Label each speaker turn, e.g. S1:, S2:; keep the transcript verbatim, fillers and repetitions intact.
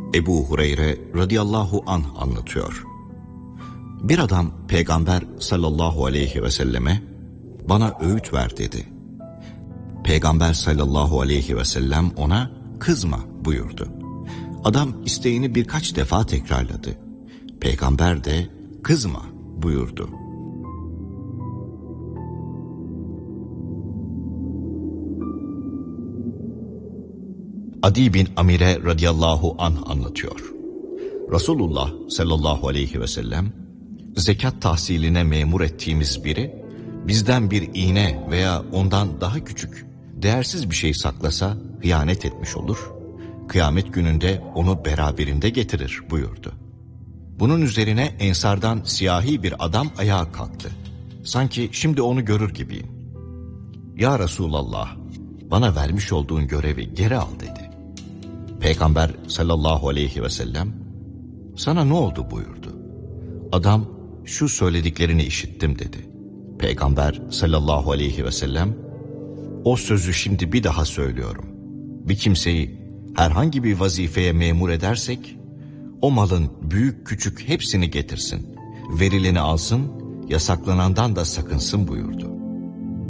S1: Ebu Hureyre radıyallahu anh anlatıyor. Bir adam Peygamber sallallahu aleyhi ve selleme bana öğüt ver dedi. Peygamber sallallahu aleyhi ve sellem ona kızma buyurdu. Adam isteğini birkaç defa tekrarladı. Peygamber de kızma buyurdu. Adi bin Amire radıyallahu anh anlatıyor. Resulullah sallallahu aleyhi ve sellem zekat tahsiline memur ettiğimiz biri bizden bir iğne veya ondan daha küçük değersiz bir şey saklasa hıyanet etmiş olur. Kıyamet gününde onu beraberinde getirir buyurdu. Bunun üzerine ensardan siyahi bir adam ayağa kalktı. Sanki şimdi onu görür gibiyim. Ya Resulallah, bana vermiş olduğun görevi geri al dedi. Peygamber sallallahu aleyhi ve sellem sana ne oldu buyurdu. Adam şu söylediklerini işittim dedi. Peygamber sallallahu aleyhi ve sellem o sözü şimdi bir daha söylüyorum. Bir kimseyi herhangi bir vazifeye memur edersek o malın büyük küçük hepsini getirsin. Verileni alsın, yasaklanandan da sakınsın buyurdu.